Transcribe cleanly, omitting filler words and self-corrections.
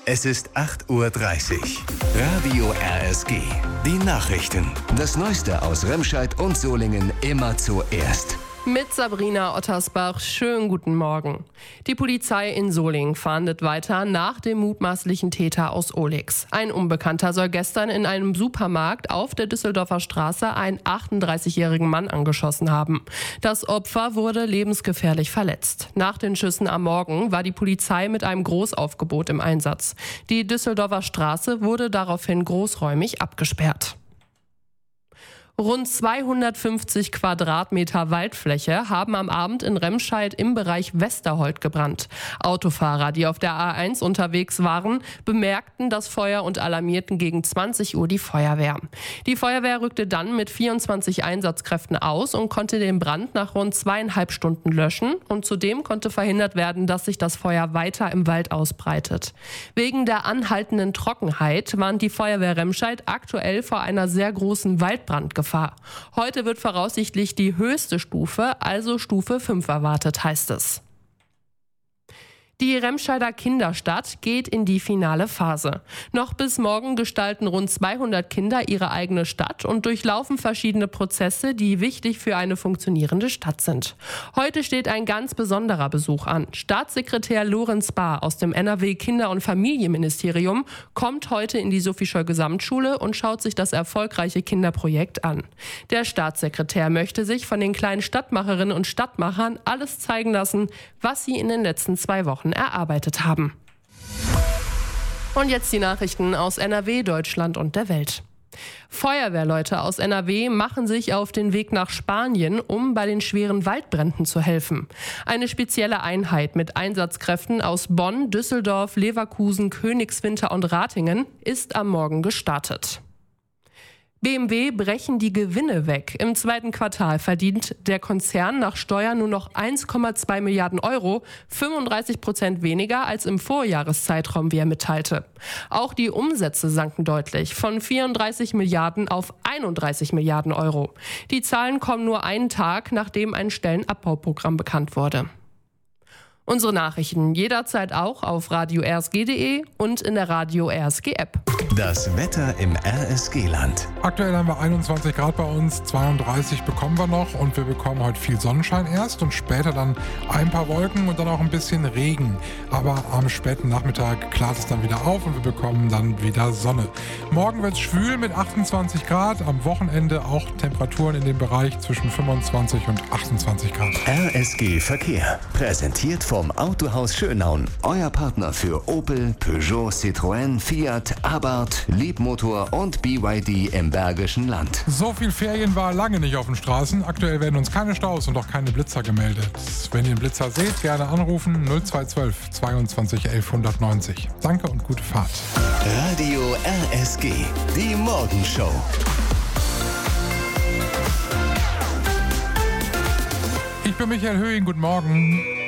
Es ist 8:30 Uhr. Radio RSG. Die Nachrichten. Das Neueste aus Remscheid und Solingen immer zuerst. Mit Sabrina Ottersbach, schönen guten Morgen. Die Polizei in Solingen fahndet weiter nach dem mutmaßlichen Täter aus Ohligs. Ein Unbekannter soll gestern in einem Supermarkt auf der Düsseldorfer Straße einen 38-jährigen Mann angeschossen haben. Das Opfer wurde lebensgefährlich verletzt. Nach den Schüssen am Morgen war die Polizei mit einem Großaufgebot im Einsatz. Die Düsseldorfer Straße wurde daraufhin großräumig abgesperrt. Rund 250 Quadratmeter Waldfläche haben am Abend in Remscheid im Bereich Westerholt gebrannt. Autofahrer, die auf der A1 unterwegs waren, bemerkten das Feuer und alarmierten gegen 20 Uhr die Feuerwehr. Die Feuerwehr rückte dann mit 24 Einsatzkräften aus und konnte den Brand nach rund 2,5 Stunden löschen. Und zudem konnte verhindert werden, dass sich das Feuer weiter im Wald ausbreitet. Wegen der anhaltenden Trockenheit warnt die Feuerwehr Remscheid aktuell vor einer sehr großen Waldbrandgefahr. Heute wird voraussichtlich die höchste Stufe, also Stufe 5 erwartet, heißt es. Die Remscheider Kinderstadt geht in die finale Phase. Noch bis morgen gestalten rund 200 Kinder ihre eigene Stadt und durchlaufen verschiedene Prozesse, die wichtig für eine funktionierende Stadt sind. Heute steht ein ganz besonderer Besuch an. Staatssekretär Lorenz Bahr aus dem NRW Kinder- und Familienministerium kommt heute in die Sophie-Scholl-Gesamtschule und schaut sich das erfolgreiche Kinderprojekt an. Der Staatssekretär möchte sich von den kleinen Stadtmacherinnen und Stadtmachern alles zeigen lassen, was sie in den letzten 2 Wochen erarbeitet haben. Und jetzt die Nachrichten aus NRW, Deutschland und der Welt. Feuerwehrleute aus NRW machen sich auf den Weg nach Spanien, um bei den schweren Waldbränden zu helfen. Eine spezielle Einheit mit Einsatzkräften aus Bonn, Düsseldorf, Leverkusen, Königswinter und Ratingen ist am Morgen gestartet. BMW brechen die Gewinne weg. Im 2. Quartal verdient der Konzern nach Steuern nur noch 1,2 Milliarden Euro, 35% weniger als im Vorjahreszeitraum, wie er mitteilte. Auch die Umsätze sanken deutlich, von 34 Milliarden auf 31 Milliarden Euro. Die Zahlen kommen nur einen Tag, nachdem ein Stellenabbauprogramm bekannt wurde. Unsere Nachrichten jederzeit auch auf radio-rsg.de und in der Radio RSG App. Das Wetter im RSG-Land. Aktuell haben wir 21 Grad bei uns, 32 bekommen wir noch und wir bekommen heute viel Sonnenschein erst und später dann ein paar Wolken und dann auch ein bisschen Regen. Aber am späten Nachmittag klart es dann wieder auf und wir bekommen dann wieder Sonne. Morgen wird es schwül mit 28 Grad, am Wochenende auch Temperaturen in dem Bereich zwischen 25 und 28 Grad. RSG Verkehr, präsentiert vom Autohaus Schönaun. Euer Partner für Opel, Peugeot, Citroën, Fiat, Abarth, Leapmotor und BYD im Bergischen Land. So viel Ferien war lange nicht auf den Straßen. Aktuell werden uns keine Staus und auch keine Blitzer gemeldet. Wenn ihr einen Blitzer seht, gerne anrufen 0212 22 11 190. Danke und gute Fahrt. Radio RSG, die Morgenshow. Ich bin Michael Höhing, guten Morgen.